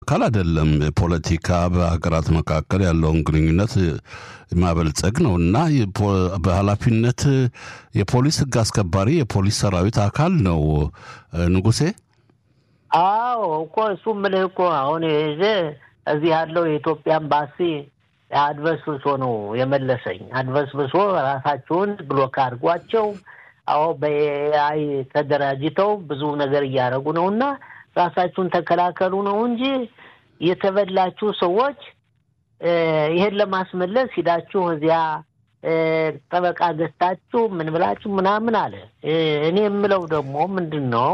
አካል አይደለም። ፖለቲካ በሀገራት መካከል ያለውን ግንኙነት ማበልጸግ ነውና በኃላፊነት የፖሊስ ህግ አስከባሪ የፖሊስ ሰራዊት አካል ነው ንጉሴ። አዎ እኮ እሱም ምልህ እኮ አሁን እዚህ ያለው የኢትዮጵያ ኤምባሲ አድቨስብሶ ነው የመለሰኝ። አድቨስብሶ ራሳቸውን ብሎክ አድርጓቸው አዎ በአይ ተደራጅተው ብዙ ነገር እያደረጉ ነውና ራሳቸውን ተከላከሉ ነው እንጂ የተበላችሁ ሰዎች ይሄን ለማስመለስ ሂዳችሁ እዚያ ጠበቃ ገዝታችሁ ምን ብላችሁ ምናምን አለ። እኔ የምለው ደግሞ ምንድነው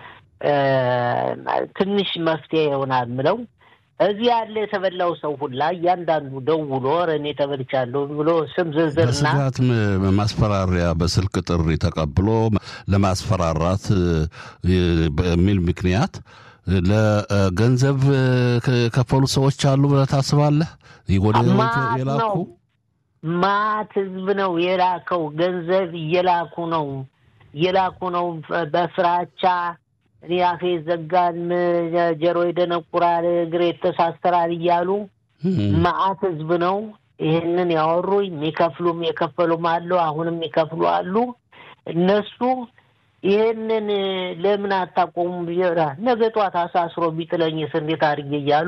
ትንሽ መፍትሄ ይሆናል ምለው እዚህ ያለ የተበላው ሰው ሁላ እያንዳንዱ ደውሎ እኔ ተበልቻለሁ ብሎ ስም ዝርዝርና በስጋት ማስፈራሪያ በስልክ ጥሪ ተቀብሎ ለማስፈራራት በሚል ምክንያት ለገንዘብ ከፈሉ ሰዎች አሉ ብለህ ታስባለህ? ይጎዳው የላኩ ማት ህዝብ ነው የላከው። ገንዘብ እየላኩ ነው በፍራቻ ሪያፌ ዘጋን ጀሮ ይደነቁራል እግሬ ተሳስተራል እያሉ ማአት ህዝብ ነው ይሄንን ያወሩኝ። የሚከፍሉም የከፈሉም አሉ፣ አሁንም ይከፍሉ አሉ። እነሱ ይሄንን ለምን አታቆሙም ቢራ ነገ ጧት አሳስሮ ቢጥለኝስ እንዴት አድርጌ እያሉ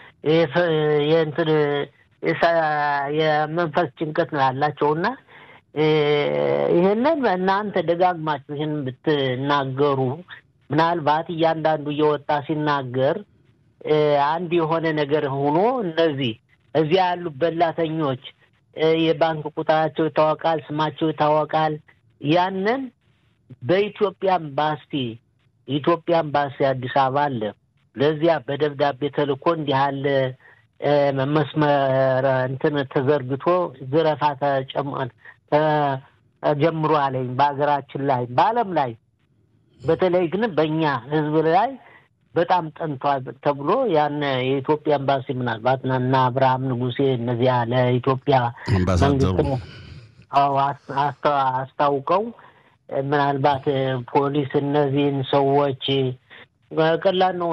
የመንፈስ ጭንቀት ነው ያላቸውና ይሄንን እናንተ ደጋግማችሁ ይሄን ብትናገሩ ምናልባት እያንዳንዱ እየወጣ ሲናገር አንድ የሆነ ነገር ሆኖ እነዚህ እዚያ ያሉ በላተኞች የባንክ ቁጥራቸው ይታወቃል፣ ስማቸው ይታወቃል። ያንን በኢትዮጵያ ኤምባሲ አዲስ አበባ አለ። ለዚያ በደብዳቤ ተልኮ እንዲህ ያለ መስመር ተዘርግቶ ዝረፋ ተጀምሮ አለኝ በአገራችን ላይ በዓለም ላይ በተለይ ግን በእኛ ህዝብ ላይ በጣም ጠንቷል ተብሎ ያን የኢትዮጵያ ኤምባሲ ምናልባት እና አብርሃም ንጉሴ እነዚያ ለኢትዮጵያ አምባሳደሩ አስታውቀው ምናልባት ፖሊስ እነዚህን ሰዎች በቀላል ነው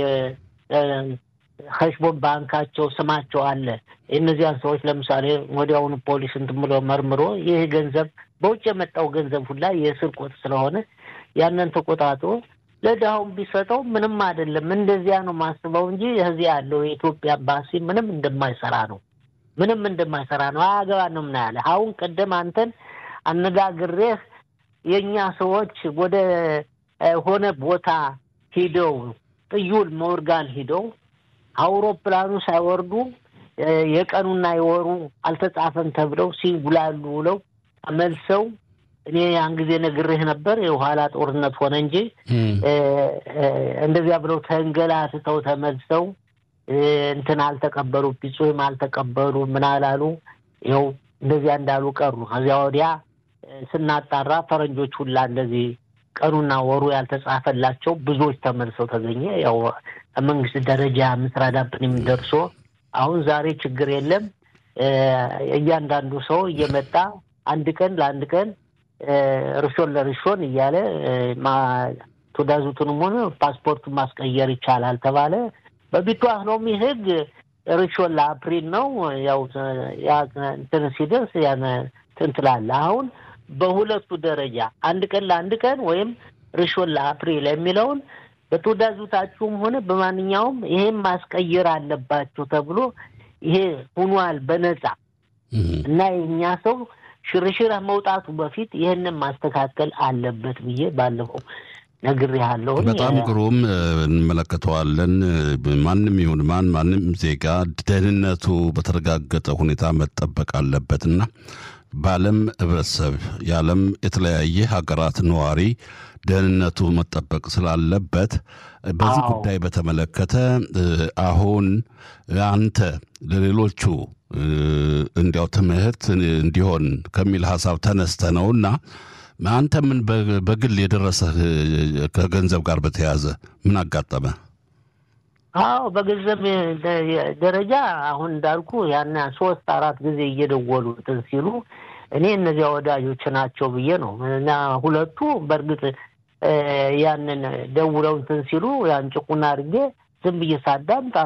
የኸሽቦን ባንካቸው ስማቸው አለ። እነዚያን ሰዎች ለምሳሌ ወዲያውኑ ፖሊስ ብሎ መርምሮ ይሄ ገንዘብ በውጭ የመጣው ገንዘብ ሁላ የስርቆት ስለሆነ ያንን ተቆጣጥሮ ለዳውን ቢሰጠው ምንም አይደለም። እንደዚያ ነው ማስበው እንጂ እዚህ ያለው የኢትዮጵያ ኤምባሲ ምንም እንደማይሰራ ነው አገባን ነው ምናለ። አሁን ቀደም አንተን አነጋግሬህ የኛ ሰዎች ወደ ሆነ ቦታ ሄደው ጥዩል ሞርጋን ሄደው አውሮፕላኑ ሳይወርዱ የቀኑና የወሩ አልተጻፈም ተብለው ሲጉላሉ ብለው ተመልሰው እኔ ያን ጊዜ ነግሬህ ነበር የኋላ ጦርነት ሆነ እንጂ እንደዚያ ብለው ተንገላትተው ተመልሰው አልተቀበሉ ቢጾም አልተቀበሉ ምን አላሉ ይኸው እንደዚያ እንዳሉ ቀሩ። ከዚያ ወዲያ ስናጣራ ፈረንጆች ሁላ እንደዚህ ቀኑና ወሩ ያልተጻፈላቸው ብዙዎች ተመልሰው ተገኘ። ያው መንግስት ደረጃ መስራዳብን የሚደርሶ አሁን ዛሬ ችግር የለም። እያንዳንዱ ሰው እየመጣ አንድ ቀን ለአንድ ቀን ርሾን እያለ ተዳዙቱንም ሆነ ፓስፖርቱን ማስቀየር ይቻላል ተባለ። በቢቷህ ነው የሚሄድ ርሾን ለአፕሪል ነው ያው ሲደርስ ያን ትንትላል። አሁን በሁለቱ ደረጃ አንድ ቀን ለአንድ ቀን ወይም ርሾን ለአፕሪል የሚለውን በተዳዙታችሁም ሆነ በማንኛውም ይሄን ማስቀየር አለባችሁ ተብሎ ይሄ ሆኗል በነፃ እና የኛ ሰው ሽርሽር መውጣቱ በፊት ይሄንን ማስተካከል አለበት ብዬ ባለፈው ነግሬሃለሁ። በጣም ግሩም እንመለከተዋለን። ማንም ይሁን ማንም ዜጋ ደህንነቱ በተረጋገጠ ሁኔታ መጠበቅ አለበትና በዓለም ህብረተሰብ የዓለም የተለያየ ሀገራት ነዋሪ ደህንነቱ መጠበቅ ስላለበት በዚህ ጉዳይ በተመለከተ አሁን አንተ ለሌሎቹ እንዲያው ትምህርት እንዲሆን ከሚል ሐሳብ ተነስተነውና አንተ ምን በግል የደረሰ ከገንዘብ ጋር በተያዘ ምን አጋጠመ? አዎ በገንዘብ ደረጃ አሁን እንዳልኩ ያን 3-4 ጊዜ እየደወሉ ሲሉ እኔ እነዚያ ወዳጆች ናቸው ብዬ ነው እና ሁለቱ በርግጥ ያንን ደውለው ሲሉ ያን ጭቁና አድርጌ ዝም ብዬ ሳዳም